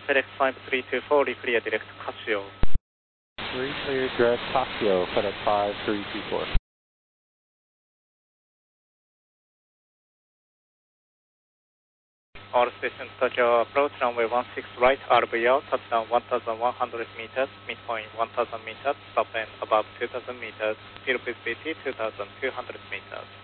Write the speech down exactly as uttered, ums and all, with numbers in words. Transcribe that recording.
FedEx five three two four, clear direct Casio. three clear direct Casio, FedEx five three two four. All stations Tokyo approach runway one six right, R V L, touchdown one thousand one hundred meters, midpoint one thousand meters, stop and above two thousand meters, field visibility two thousand two hundred meters.